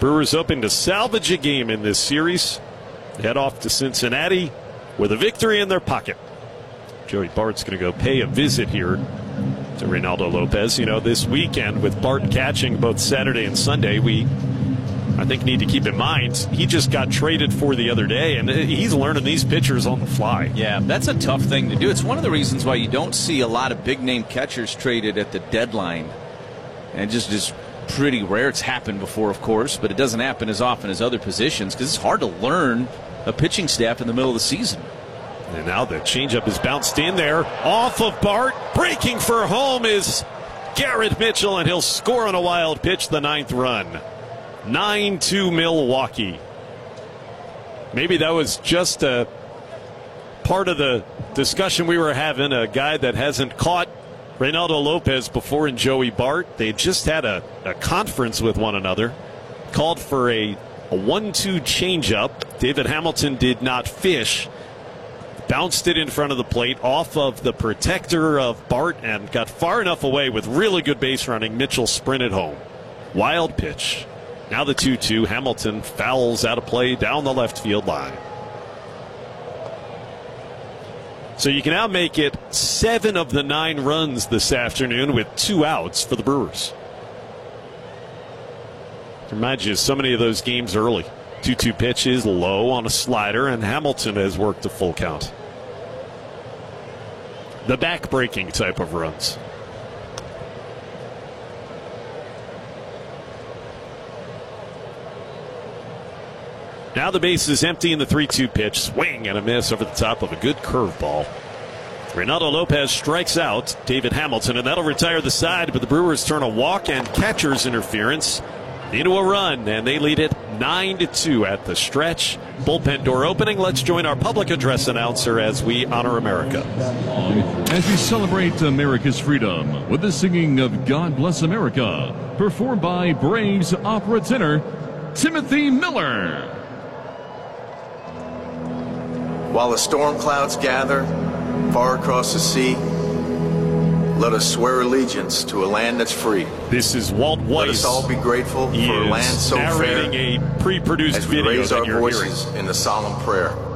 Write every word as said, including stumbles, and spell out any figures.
Brewers hoping to salvage a game in this series. Head off to Cincinnati with a victory in their pocket. Joey Bart's going to go pay a visit here to Reynaldo Lopez. You know, this weekend with Bart catching both Saturday and Sunday, we, I think, need to keep in mind he just got traded for the other day, and he's learning these pitchers on the fly. Yeah, that's a tough thing to do. It's one of the reasons why you don't see a lot of big-name catchers traded at the deadline. And just just pretty rare. It's happened before, of course, but it doesn't happen as often as other positions because it's hard to learn a pitching staff in the middle of the season. And now the changeup is bounced in there off of Bart. Breaking for home is Garrett Mitchell, and he'll score on a wild pitch, the ninth run. nine two Milwaukee. Maybe that was just a part of the discussion we were having. A guy that hasn't caught Reynaldo Lopez before in Joey Bart. They just had a, a conference with one another. Called for a, a one two changeup. David Hamilton did not fish. Bounced it in front of the plate off of the protector of Bart and got far enough away with really good base running. Mitchell sprinted home. Wild pitch. Now the two two. Hamilton fouls out of play down the left field line. So you can now make it seven of the nine runs this afternoon with two outs for the Brewers. Reminds you of so many of those games early. two two pitch is low on a slider, and Hamilton has worked a full count. The back-breaking type of runs. Now the base is empty in the three two pitch. Swing and a miss over the top of a good curveball. Reynaldo Lopez strikes out David Hamilton, and that'll retire the side, but the Brewers turn a walk and catcher's interference into a run, and they lead it nine to two at the stretch. Bullpen door opening. Let's join our public address announcer as we honor America. As we celebrate America's freedom with the singing of God Bless America, performed by Braves opera tenor Timothy Miller. While the storm clouds gather far across the sea, let us swear allegiance to a land that's free. This is Walt Weiss. Let us all be grateful he for a is land so fair narrating a pre-produced as we video raise that our you're voices hearing. in the solemn prayer.